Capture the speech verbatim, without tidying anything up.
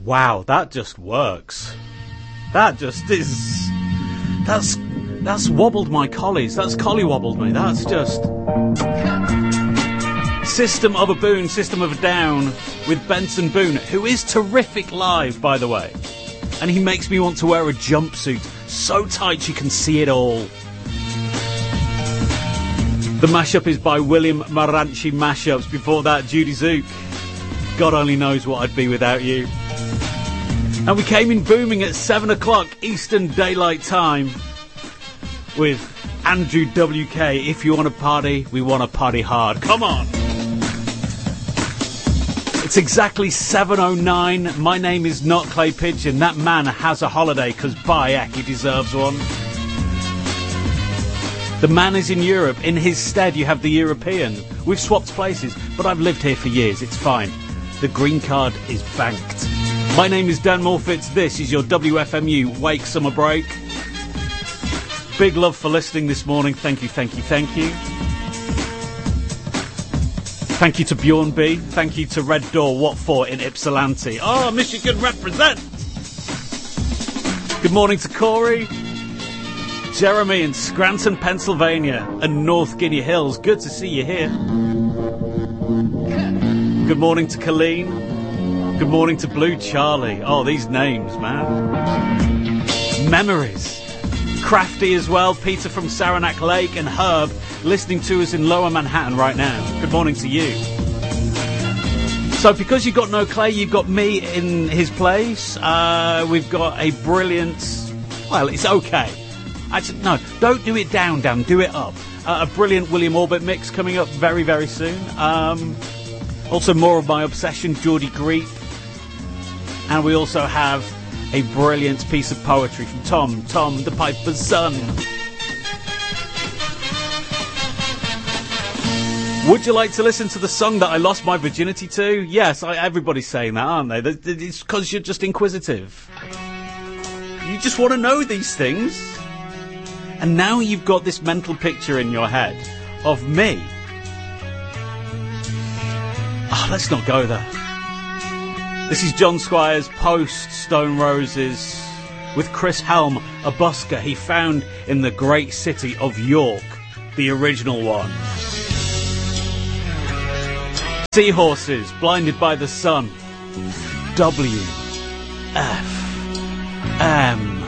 Wow, that just works. That just is... That's... That's wobbled my collies. That's collie wobbled me. That's just... System of a Boon, System of a Down with Benson Boone, who is terrific live, by the way. And he makes me want to wear a jumpsuit so tight you can see it all. The mashup is by William Maranchi Mashups. Before that, Judy Zook. God only knows what I'd be without you. And we came in booming at seven o'clock Eastern Daylight Time with Andrew W K. If you want to party, we want to party hard. Come on! It's exactly seven oh nine. My name is not Clay Pigeon. That man has a holiday because by heck he deserves one. The man is in Europe. In his stead you have the European. We've swapped places, but I've lived here for years. It's fine. The green card is banked. My name is Dan Morfitz. This is your W F M U Wake Summer Break. Big love for listening this morning. Thank you, thank you, thank you. Thank you to Bjorn B. Thank you to Red Door. What for in Ypsilanti? Oh, Michigan represent! Good morning to Corey, Jeremy in Scranton, Pennsylvania, and North Guinea Hills. Good to see you here. Good morning to Colleen. Good morning to Blue Charlie. Oh, these names, man. Memories. Crafty as well. Peter from Saranac Lake and Herb listening to us in Lower Manhattan right now. Good morning to you. So because you've got no Clay, you've got me in his place. Uh, we've got a brilliant... Well, it's okay. Actually, no, don't do it down, Dan. Do it up. Uh, a brilliant William Orbit mix coming up very, very soon. Um, also, more of my obsession, Geordie Greep. And we also have a brilliant piece of poetry from Tom, Tom the Piper's Son. Would you like to listen to the song that I lost my virginity to? Yes, I, everybody's saying that, aren't they? It's because you're just inquisitive. You just want to know these things. And now you've got this mental picture in your head of me. Oh, let's not go there. This is John Squire's Post Stone Roses with Chris Helm, a busker he found in the great city of York, the original one. Seahorses, Blinded by the Sun. W F M